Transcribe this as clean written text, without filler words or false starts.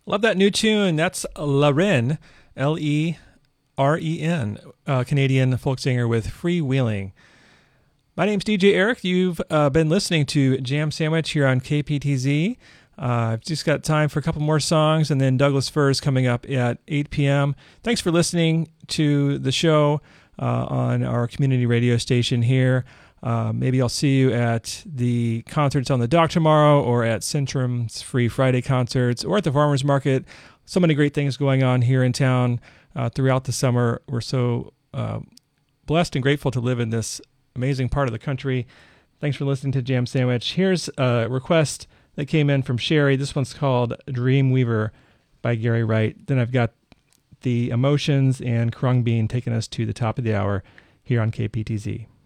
Love that new tune. That's Leren, Leren, Canadian folk singer with Freewheeling. My name's DJ Eric. You've been listening to Jam Sandwich here on KPTZ. I've just got time for a couple more songs, and then Douglas Furs coming up at 8 p.m. Thanks for listening to the show on our community radio station here. Maybe I'll see you at the concerts on the dock tomorrow, or at Centrum's Free Friday concerts, or at the Farmers Market. So many great things going on here in town throughout the summer. We're so blessed and grateful to live in this amazing part of the country. Thanks for listening to Jam Sandwich. Here's a request that came in from Sherry. This one's called Dreamweaver by Gary Wright. Then I've got The Emotions and Krung Bean taking us to the top of the hour here on KPTZ.